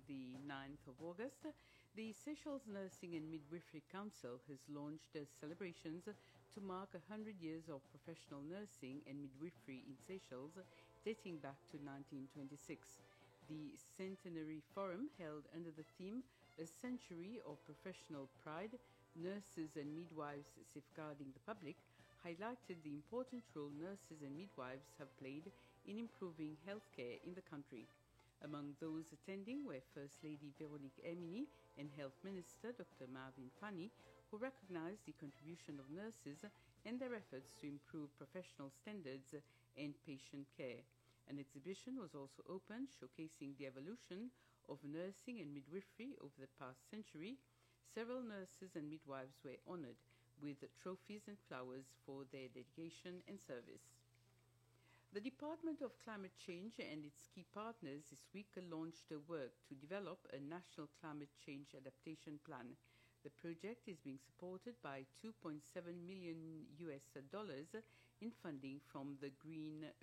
the 9th of August, the Seychelles Nursing and Midwifery Council has launched celebrations to mark 100 years of professional nursing and midwifery in Seychelles, dating back to 1926. The Centenary Forum, held under the theme A Century of Professional Pride, Nurses and Midwives Safeguarding the Public, highlighted the important role nurses and midwives have played in improving healthcare in the country. Among those attending were First Lady Veronique Herminy and Health Minister Dr. Marvin Fanny, who recognized the contribution of nurses and their efforts to improve professional standards and patient care. An exhibition was also opened showcasing the evolution of nursing and midwifery over the past century. Several nurses and midwives were honored with trophies and flowers for their dedication and service. The Department of Climate Change and its key partners this week launched work to develop a national climate change adaptation plan. The project is being supported by $2.7 million in funding from the Green